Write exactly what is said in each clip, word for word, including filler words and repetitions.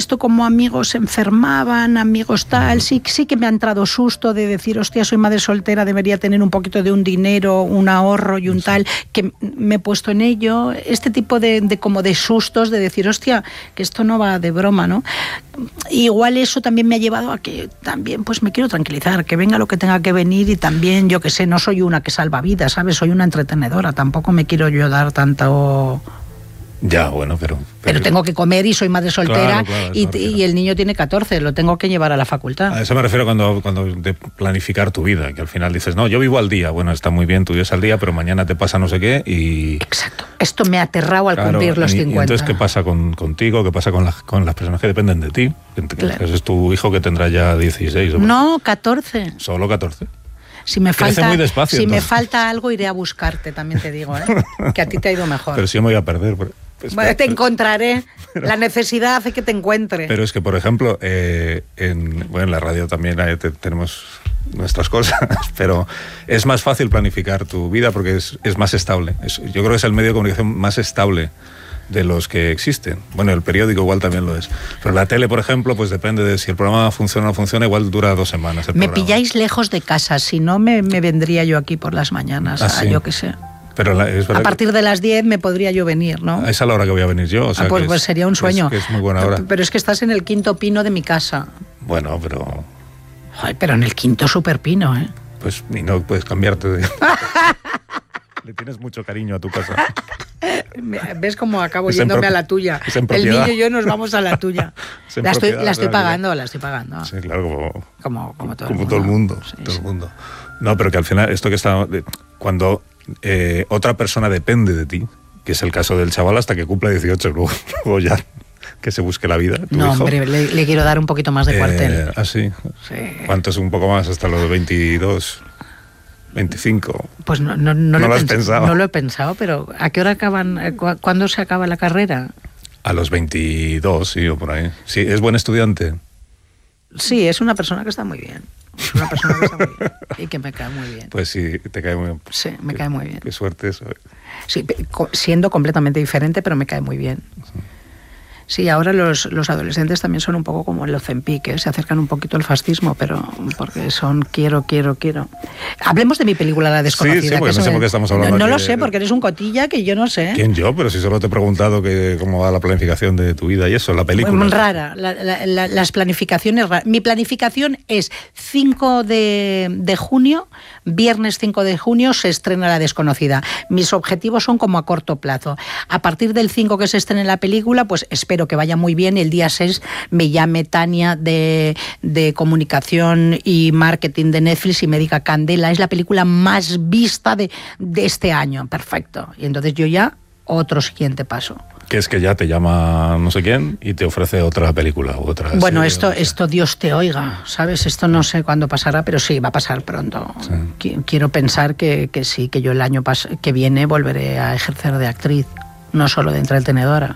visto como amigos se enfermaban, amigos tal, sí, sí que me ha entrado susto de decir, hostia, soy madre soltera, debería tener un poquito de un dinero, un ahorro y un sí. tal, que me he puesto en ello, este tipo de, de como de sustos de decir, hostia, que esto no va de broma, ¿no? Igual eso también me ha llevado a que también pues me quiero tranquilizar, que venga lo que tenga que venir y también, yo que sé, no soy una que salva vidas, ¿sabes? Soy una entretenedora, tampoco me quiero yo dar tanto... Ya, bueno, pero, pero... Pero tengo que comer y soy madre soltera, claro, claro, y, y el niño tiene catorce, lo tengo que llevar a la facultad. A eso me refiero cuando, cuando de planificar tu vida, que al final dices, no, yo vivo al día, bueno, está muy bien, tú vives al día, pero mañana te pasa no sé qué y... Exacto, esto me ha aterrado al claro, cumplir los y, cincuenta. Y entonces, ¿qué pasa con, contigo? ¿Qué pasa con, la, con las personas que dependen de ti? Claro. Ese es tu hijo que tendrá ya dieciséis. No, catorce. ¿Solo catorce? Si me falta, muy despacio, si entonces. me falta algo, iré a buscarte, también te digo, ¿eh? Que a ti te ha ido mejor. Pero si yo me voy a perder. Pues, bueno, te encontraré. Pero, la necesidad hace que te encuentre. Pero es que, por ejemplo, eh, en, bueno, en la radio también eh, te, tenemos nuestras cosas, pero es más fácil planificar tu vida porque es, es más estable. Es, yo creo que es el medio de comunicación más estable de los que existen. Bueno, el periódico igual también lo es. Pero la tele, por ejemplo, pues depende de si el programa funciona o no funciona, igual dura dos semanas el Me programa. pilláis lejos de casa, si no me, me vendría yo aquí por las mañanas, ¿Ah, a, sí? yo qué sé. Pero la, es a partir de las diez me podría yo venir, ¿no? Es a la hora que voy a venir yo. O sea, ah, pues, que pues es, sería un sueño. Que es, que es muy buena hora. Pero, pero es que estás en el quinto pino de mi casa. Bueno, pero... Ay, pero en el quinto super pino, ¿eh? Pues y no puedes cambiarte de... Le tienes mucho cariño a tu casa. ¿Ves cómo acabo es yéndome pro... a la tuya? El niño y yo nos vamos a la tuya. La estoy, la estoy pagando, la estoy pagando. Sí, claro, como, como, como todo como el mundo. Todo el mundo, sí, todo sí. el mundo. No, pero que al final, esto que está... Cuando eh, otra persona depende de ti, que es el caso del chaval hasta que cumpla dieciocho, luego, luego ya que se busque la vida. ¿Tu no, hijo? hombre, le, le quiero dar un poquito más de cuartel. Eh, ¿Ah, sí? Sí. ¿Cuánto es un poco más? ¿Hasta los veintidós? veinticinco. Pues no, no, no, no lo, lo has pens- pensado. No lo he pensado, pero ¿a qué hora acaban? ¿Cu- ¿Cuándo se acaba la carrera? A los veintidós, sí, o por ahí. Sí, ¿es buen estudiante? Sí, es una persona que está muy bien. Es una persona que está muy bien y que me cae muy bien. Pues sí, te cae muy bien. Sí, me qué, cae muy bien. Qué suerte eso. Sí, siendo completamente diferente, pero me cae muy bien. Sí. Sí, ahora los, los adolescentes también son un poco como el Ozempic, ¿eh? Se acercan un poquito al fascismo, pero porque son quiero, quiero, quiero. Hablemos de mi película La Desconocida. Sí, sí, porque no sé me... por qué estamos hablando. No, no aquí lo de... sé, porque eres un cotilla que yo no sé. ¿Quién yo? Pero si solo te he preguntado que cómo va la planificación de tu vida y eso, la película. Muy rara, la, la, la, las planificaciones raras. Mi planificación es cinco de junio, viernes cinco de junio se estrena La Desconocida. Mis objetivos son como a corto plazo. A partir del cinco que se estrene la película, pues espero que vaya muy bien. El día seis me llame Tania de, de comunicación y marketing de Netflix y me diga, Candela, es la película más vista de, de este año. Perfecto. Y entonces yo ya, otro siguiente paso. Que es que ya te llama no sé quién y te ofrece otra película u otra bueno, serie, esto, o sea. esto Dios te oiga, ¿sabes? Esto no sé cuándo pasará, pero sí, va a pasar pronto. Sí. Quiero pensar que, que sí, que yo el año pas- que viene volveré a ejercer de actriz, no solo de entretenedora.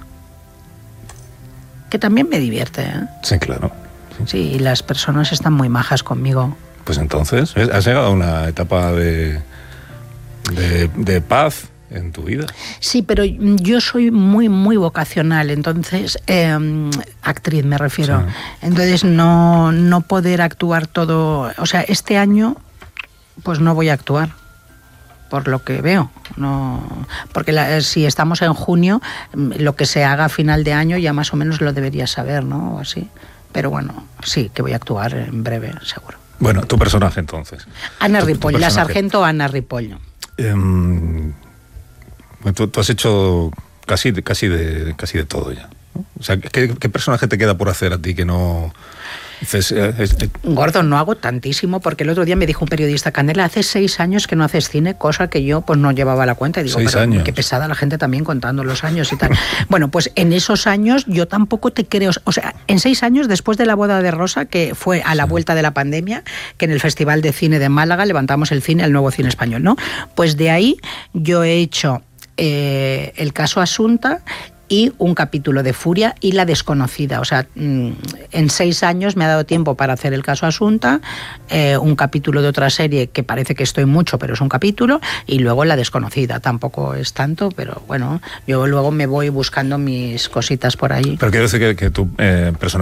Que también me divierte, ¿eh? Sí, claro. Sí. sí, y las personas están muy majas conmigo. Pues entonces, has llegado a una etapa de, de, de paz en tu vida. Sí, pero yo soy muy, muy vocacional, entonces, eh, actriz me refiero. Sí. Entonces, no, no poder actuar todo... O sea, este año, pues no voy a actuar, por lo que veo. No, porque la, si estamos en junio, lo que se haga a final de año ya más o menos lo debería saber, ¿no? O así. Pero bueno, sí, que voy a actuar en breve, seguro. Bueno, tu personaje entonces. Ana tu, Ripoll, tu la sargento Ana Ripoll. Um, tú, tú has hecho casi, casi, de, casi de todo ya, ¿no? O sea, ¿qué, ¿qué personaje te queda por hacer a ti que no... Dices, eh, eh, Gordo, no hago tantísimo, porque el otro día me dijo un periodista, Candela, hace seis años que no haces cine, cosa que yo pues no llevaba la cuenta. Y digo, seis pero años. Qué pesada la gente también contando los años y tal. Bueno, pues en esos años yo tampoco te creo, o sea, en seis años después de La boda de Rosa, que fue a la sí. vuelta de la pandemia, que en el Festival de Cine de Málaga levantamos el cine, el nuevo cine español, ¿no? Pues de ahí yo he hecho eh, El caso Asunta y un capítulo de Furia y La desconocida. O sea, en seis años me ha dado tiempo para hacer El caso Asunta, eh, un capítulo de otra serie que parece que estoy mucho, pero es un capítulo, y luego La desconocida. Tampoco es tanto, pero bueno, yo luego me voy buscando mis cositas por ahí. Pero quiero decir que, que tu eh, personaje